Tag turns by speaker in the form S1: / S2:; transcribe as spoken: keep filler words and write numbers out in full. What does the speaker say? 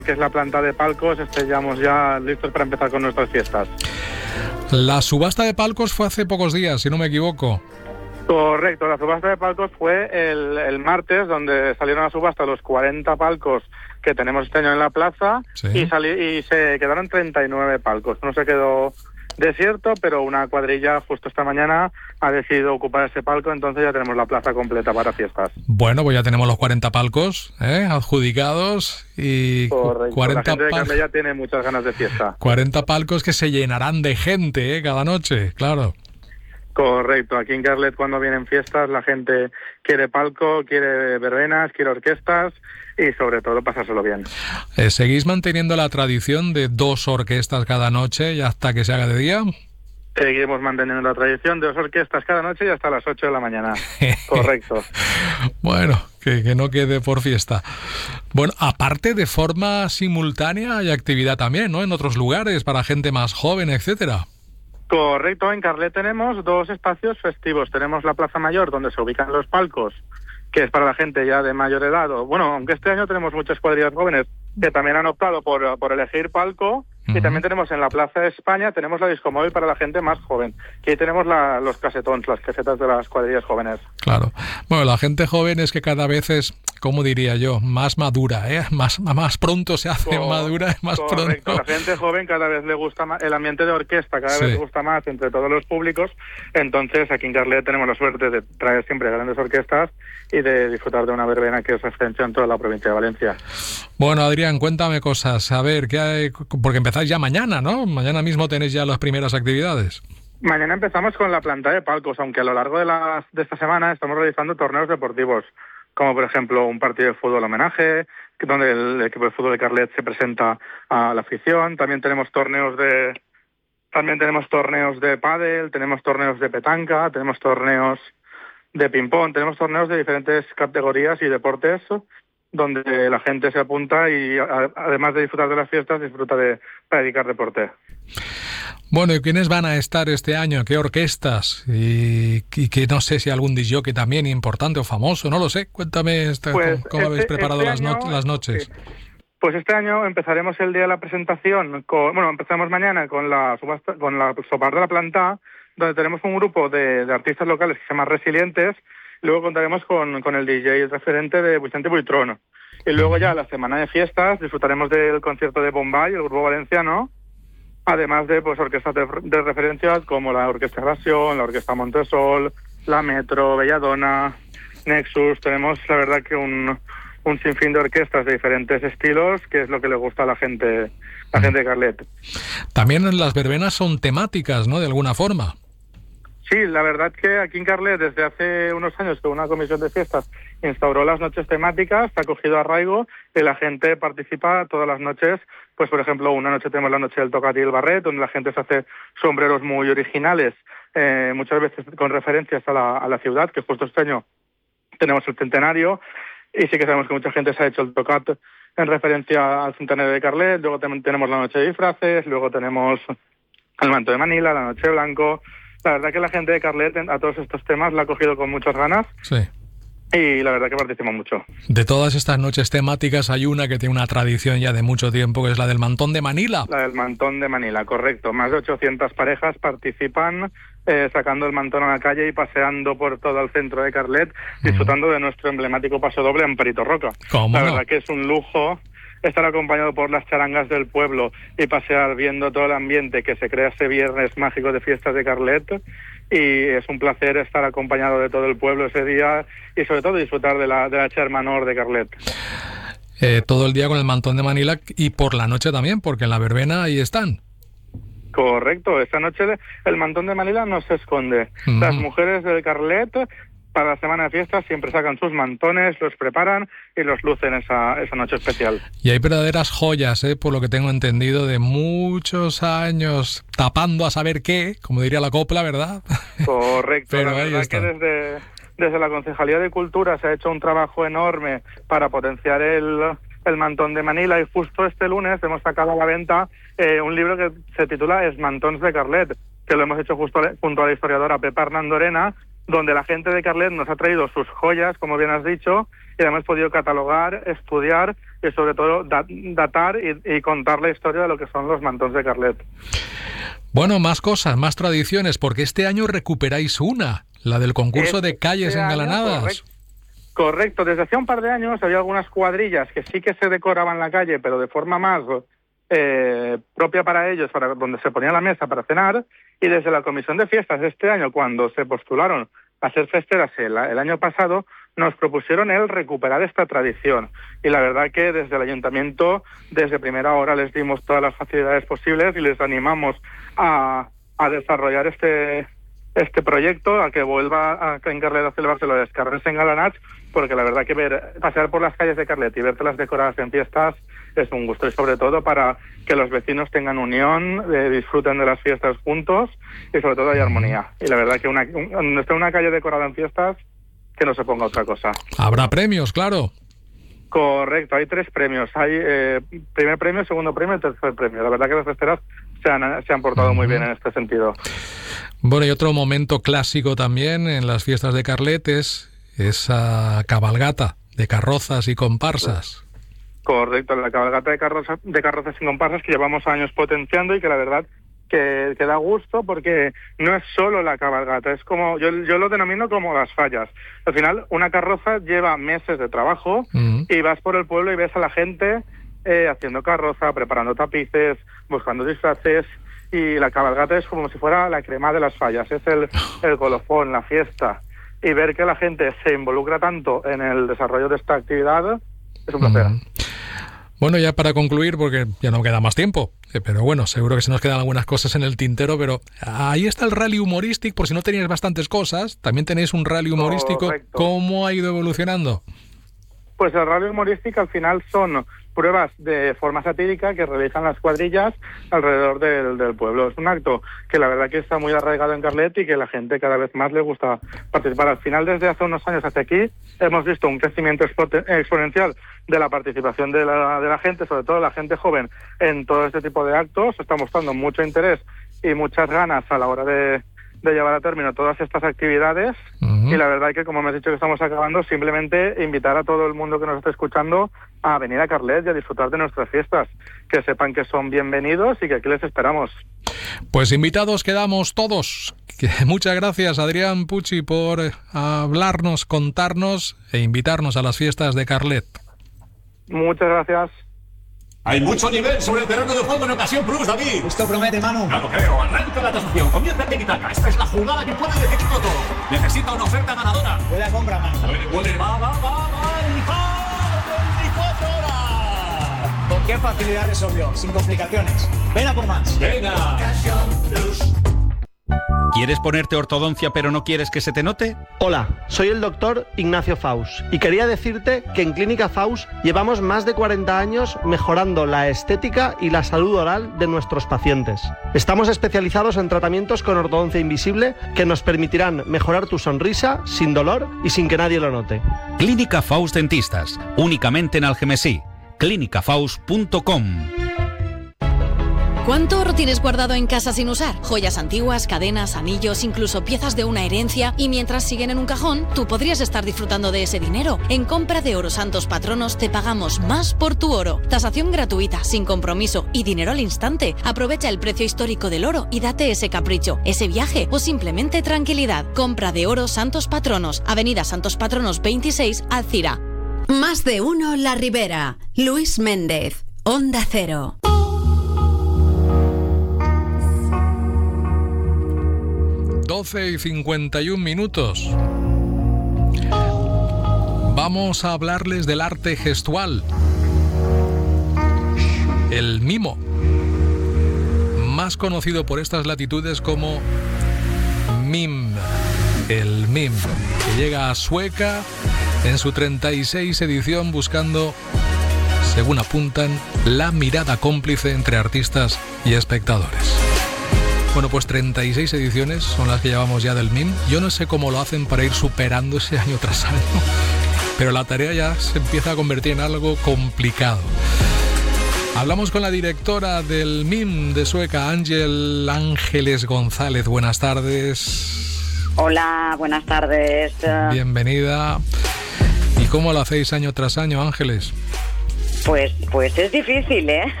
S1: que es la planta de palcos, estemos ya listos para empezar con nuestras fiestas.
S2: La subasta de palcos fue hace pocos días, si no me equivoco.
S1: Correcto, la subasta de palcos fue el, el martes, donde salieron a subasta los cuarenta palcos que tenemos este año en la plaza, sí. y, sali, y se quedaron treinta y nueve palcos. No se quedó desierto, pero una cuadrilla justo esta mañana ha decidido ocupar ese palco, entonces ya tenemos la plaza completa para fiestas.
S2: Bueno, pues ya tenemos los cuarenta palcos ¿eh? adjudicados y
S1: Correcto.
S2: cuarenta
S1: La gente de
S2: pal-
S1: Carlet ya tiene muchas ganas de fiesta.
S2: cuarenta palcos que se llenarán de gente ¿eh? cada noche, claro.
S1: Correcto, aquí en Carlet cuando vienen fiestas la gente quiere palco, quiere verbenas, quiere orquestas y sobre todo pasárselo bien.
S2: Eh, ¿Seguís manteniendo la tradición de dos orquestas cada noche y hasta que se haga de día?
S1: Seguimos manteniendo la tradición de dos orquestas cada noche y hasta las ocho de la mañana. Correcto.
S2: Bueno, que, que no quede por fiesta. Bueno, aparte de forma simultánea hay actividad también, ¿no? En otros lugares para gente más joven, etcétera.
S1: Correcto, en Carlet tenemos dos espacios festivos. Tenemos la Plaza Mayor, donde se ubican los palcos, que es para la gente ya de mayor edad. O, bueno, aunque este año tenemos muchas cuadrillas jóvenes que también han optado por, por elegir palco. Uh-huh. Y también tenemos en la Plaza de España, tenemos la discomóvil para la gente más joven. Que ahí tenemos la, los casetons, las casetas de las cuadrillas jóvenes.
S2: Claro. Bueno, la gente joven es que cada vez es, ¿cómo diría yo? Más madura, ¿eh? Más, más pronto se hace Co- madura, más
S1: correcto.
S2: pronto.
S1: La gente joven cada vez le gusta más, el ambiente de orquesta cada
S2: sí.
S1: vez le gusta más entre todos los públicos. Entonces aquí en Carlet tenemos la suerte de traer siempre grandes orquestas y de disfrutar de una verbena que es referencia en toda la provincia de Valencia.
S2: Bueno, Adrián, cuéntame cosas. A ver, ¿qué hay? Porque empezáis ya mañana, ¿no? Mañana mismo tenéis ya las primeras actividades.
S1: Mañana empezamos con la planta de palcos, aunque a lo largo de, las, de esta semana estamos realizando torneos deportivos, como por ejemplo un partido de fútbol homenaje, donde el equipo de fútbol de Carlet se presenta a la afición. También tenemos torneos de también tenemos torneos de pádel, tenemos torneos de petanca, tenemos torneos de ping-pong, tenemos torneos de diferentes categorías y deportes donde la gente se apunta y a, además de disfrutar de las fiestas, disfruta de practicar deporte.
S2: Bueno, ¿y quiénes van a estar este año? ¿Qué orquestas? Y, y que no sé si algún disjockey también importante o famoso, no lo sé. Cuéntame esta,
S1: pues
S2: cómo, cómo
S1: este,
S2: habéis preparado
S1: este
S2: las,
S1: año,
S2: no, las noches.
S1: Sí. Pues este año empezaremos el día de la presentación, con, bueno, empezamos mañana con la subasta, con la Sopar de la Planta, donde tenemos un grupo de, de artistas locales que se llama Resilientes. Luego contaremos con, con el D J el referente de Vicente Buitrón. Y luego ya la semana de fiestas disfrutaremos del concierto de Bombay, el grupo valenciano, además de pues orquestas de, de referencia como la Orquesta Gración, la Orquesta Montesol, la Metro, Belladona, Nexus. Tenemos la verdad que un, un sinfín de orquestas de diferentes estilos, que es lo que le gusta a la gente, la gente de Carlet.
S2: También las verbenas son temáticas, ¿no? De alguna forma.
S1: Sí, la verdad que aquí en Carlet desde hace unos años que una comisión de fiestas instauró las noches temáticas, ha cogido arraigo y la gente participa todas las noches. Pues por ejemplo, una noche tenemos la noche del Tocati y el Barret, donde la gente se hace sombreros muy originales, eh, muchas veces con referencias a la, a la ciudad, que justo este año tenemos el centenario, y sí que sabemos que mucha gente se ha hecho el Tocat en referencia al centenario de Carlet. Luego también tenemos la noche de disfraces, luego tenemos el manto de Manila, la noche de blanco. La verdad que la gente de Carlet a todos estos temas la ha cogido con muchas ganas.
S2: Sí.
S1: Y la verdad que participa mucho.
S2: De todas estas noches temáticas hay una que tiene una tradición ya de mucho tiempo, que es la del Mantón de Manila.
S1: La del Mantón de Manila, correcto. Más de ochocientas parejas participan eh, sacando el mantón a la calle y paseando por todo el centro de Carlet, disfrutando mm. de nuestro emblemático paso doble en Perito Roca.
S2: ¿Cómo
S1: La
S2: no?
S1: verdad que es un lujo estar acompañado por las charangas del pueblo y pasear viendo todo el ambiente que se crea ese viernes mágico de fiestas de Carlet. Y es un placer estar acompañado de todo el pueblo ese día y sobre todo disfrutar de la, de la Chermanor de Carlet.
S2: Eh, todo el día con el Mantón de Manila y por la noche también, porque en la verbena ahí están.
S1: Correcto, esta noche el Mantón de Manila no se esconde. Uh-huh. Las mujeres del Carlet para la semana de fiestas siempre sacan sus mantones, los preparan y los lucen esa, esa noche especial.
S2: Y hay verdaderas joyas, ¿eh? Por lo que tengo entendido, de muchos años tapando a saber qué, como diría la copla, ¿verdad?
S1: Correcto.
S2: Pero
S1: la
S2: ahí
S1: verdad
S2: está.
S1: que desde, desde la Concejalía de Cultura se ha hecho un trabajo enorme para potenciar el, el Mantón de Manila, y justo este lunes hemos sacado a la venta eh, un libro que se titula Es Mantons de Carlet, que lo hemos hecho justo junto a la historiadora Pepa Hernandorena, donde la gente de Carlet nos ha traído sus joyas, como bien has dicho, y hemos podido catalogar, estudiar y sobre todo da- datar y, y contar la historia de lo que son los mantons de Carlet.
S2: Bueno, más cosas, más tradiciones, porque este año recuperáis una, la del concurso
S1: Este
S2: de calles
S1: año,
S2: engalanadas.
S1: Correcto. Correcto, desde hace un par de años había algunas cuadrillas que sí que se decoraban la calle, pero de forma más eh, propia para ellos, para donde se ponía la mesa para cenar, y desde la Comisión de Fiestas de este año, cuando se postularon a ser festeras el, el año pasado, nos propusieron el recuperar esta tradición. Y la verdad que desde el Ayuntamiento, desde primera hora, les dimos todas las facilidades posibles y les animamos a, a desarrollar este... este proyecto, a que vuelva a en Carlet a celebrarse los carrers engalanats, porque la verdad que ver pasear por las calles de Carlet y verte las decoradas en fiestas es un gusto, y sobre todo para que los vecinos tengan unión, eh, disfruten de las fiestas juntos y sobre todo hay armonía. Y la verdad que una, un, donde esté una calle decorada en fiestas, que no se ponga otra cosa.
S2: Habrá premios, claro.
S1: Correcto, hay tres premios. Hay eh, primer premio, segundo premio y tercer premio. La verdad que las festeras se han, se han portado uh-huh. muy bien en este sentido.
S2: Bueno, y otro momento clásico también en las fiestas de Carlet es esa cabalgata de carrozas y comparsas.
S1: Correcto, la cabalgata de carrozas, de carrozas y comparsas que llevamos años potenciando y que la verdad que, que da gusto, porque no es solo la cabalgata, es como, yo, yo lo denomino como las fallas. Al final, una carroza lleva meses de trabajo uh-huh. y vas por el pueblo y ves a la gente eh, haciendo carroza, preparando tapices, buscando disfraces, y la cabalgata es como si fuera la crema de las fallas, es el, el colofón, la fiesta. Y ver que la gente se involucra tanto en el desarrollo de esta actividad es un placer.
S2: Uh-huh. Bueno, ya para concluir, porque ya no queda más tiempo, pero bueno, seguro que se nos quedan algunas cosas en el tintero, pero ahí está el rally humorístico, por si no teníais bastantes cosas, también tenéis un rally humorístico. Correcto. ¿Cómo ha ido evolucionando?
S1: Pues el rally humorístico al final son pruebas de forma satírica que realizan las cuadrillas alrededor del, del pueblo. Es un acto que la verdad que está muy arraigado en Carlet y que la gente cada vez más le gusta participar. Al final, desde hace unos años hasta aquí, hemos visto un crecimiento exponencial de la participación de la, de la gente, sobre todo la gente joven, en todo este tipo de actos. Está mostrando mucho interés y muchas ganas a la hora de, de llevar a término todas estas actividades. Uh-huh. Y la verdad que, como me has dicho que estamos acabando, simplemente invitar a todo el mundo que nos esté escuchando a venir a Carlet y a disfrutar de nuestras fiestas, que sepan que son bienvenidos y que aquí les esperamos.
S2: Pues invitados quedamos todos. Muchas gracias, Adrián Pucci, por hablarnos, contarnos e invitarnos a las fiestas de Carlet.
S1: Muchas gracias.
S3: Hay mucho nivel sobre el terreno de juego en ocasión plus, David.
S4: Esto promete, Manu.
S3: No lo creo. Arranca la tasación. Comienza Tiki-Taka. Esta es la jugada que puede decidirlo todo. Necesita una oferta ganadora.
S4: Buena compra, Manu.
S3: A ver, huele, va, va, va, va. Y va. veinticuatro horas.
S4: ¿Con qué facilidad resolvió? Sin complicaciones. Ven a por más.
S3: Venga.
S5: ¿Quieres ponerte ortodoncia pero no quieres que se te note?
S6: Hola, soy el doctor Ignacio Faus y quería decirte que en Clínica Faus llevamos más de cuarenta años mejorando la estética y la salud oral de nuestros pacientes. Estamos especializados en tratamientos con ortodoncia invisible que nos permitirán mejorar tu sonrisa sin dolor y sin que nadie lo note.
S5: Clínica Faus Dentistas, únicamente en Algemesí. clínica faus punto com.
S7: ¿Cuánto oro tienes guardado en casa sin usar? Joyas antiguas, cadenas, anillos, incluso piezas de una herencia, y mientras siguen en un cajón, tú podrías estar disfrutando de ese dinero. En compra de Oro Santos Patronos te pagamos más por tu oro. Tasación gratuita, sin compromiso y dinero al instante. Aprovecha el precio histórico del oro y date ese capricho, ese viaje o simplemente tranquilidad. Compra de Oro Santos Patronos, Avenida Santos Patronos veintiséis, Alcira.
S8: Más de uno La Ribera. Luis Méndez, Onda Cero.
S2: doce y cincuenta y un minutos. Vamos a hablarles del arte gestual. El mimo, más conocido por estas latitudes como mime. El mime, que llega a Sueca en su treinta y seis edición buscando, según apuntan, la mirada cómplice entre artistas y espectadores. Bueno, pues treinta y seis ediciones son las que llevamos ya del mime. Yo no sé cómo lo hacen para ir superándose año tras año, pero la tarea ya se empieza a convertir en algo complicado. Hablamos con la directora del mime de Sueca, Ángel Ángeles González. Buenas tardes.
S9: Hola, buenas tardes.
S2: Bienvenida. Y cómo lo hacéis año tras año, Ángeles?
S9: Pues, pues es difícil, ¿eh?